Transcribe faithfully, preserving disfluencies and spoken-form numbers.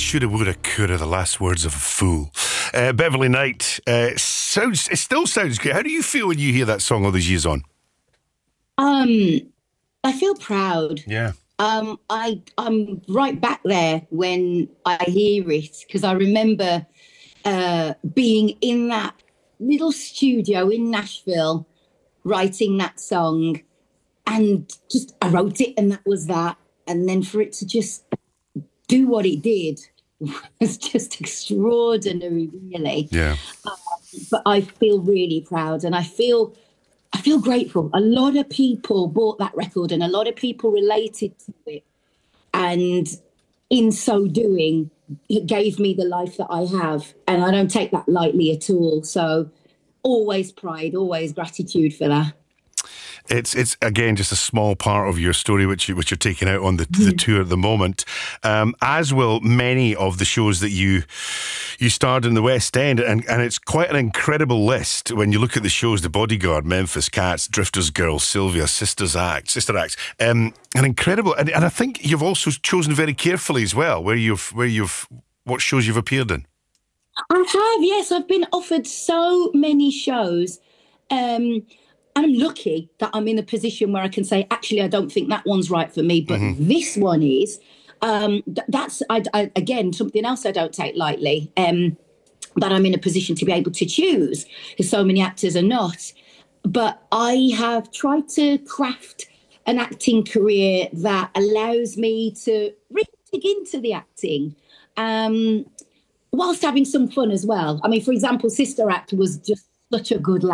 Shoulda, woulda, coulda, the last words of a fool. Uh, Beverly Knight, uh, sounds, it still sounds great. How do you feel when you hear that song all these years on? Um, I feel proud. Yeah. Um, I I'm right back there when I hear it because I remember uh, being in that little studio in Nashville writing that song, and just I wrote it, and that was that. And then for it to just do what it did was just extraordinary, really. Yeah. But I feel really proud, and I feel I feel grateful. A lot of people bought that record, and a lot of people related to it. And in so doing, it gave me the life that I have. And I don't take that lightly at all. So always pride, always gratitude for that. It's it's again just a small part of your story which you which you're taking out on the the tour at the moment, um, as will many of the shows that you you starred in the West End, and and it's quite an incredible list when you look at the shows: The Bodyguard, Memphis Cats, Drifters Girl, Sylvia, Sisters Act, Sister Acts, um, an incredible, and, and I think you've also chosen very carefully as well where you've where you've what shows you've appeared in. I have, yes. I've been offered so many shows. Um, I'm lucky that I'm in a position where I can say, actually, I don't think that one's right for me, but Mm-hmm. this one is. Um, th- that's, I, I, again, something else I don't take lightly, um, that I'm in a position to be able to choose, because so many actors are not. But I have tried to craft an acting career that allows me to really dig into the acting. Um, whilst having some fun as well. I mean, for example, Sister Act was just such a good